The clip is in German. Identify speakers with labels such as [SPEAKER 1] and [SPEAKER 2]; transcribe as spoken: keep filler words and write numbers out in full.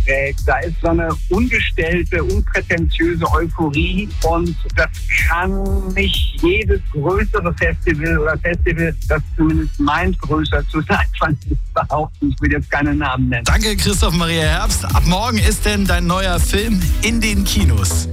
[SPEAKER 1] trägt. Da ist so eine ungestellte, unprätentiöse Euphorie und das kann nicht jedes größere Festival oder Festival, das zumindest meint, größer zu sein, kann ich behaupten. Ich will jetzt keine Namen nennen.
[SPEAKER 2] Danke, Christoph Maria Herbst. Ab morgen ist denn dein neuer Film in den Kinos?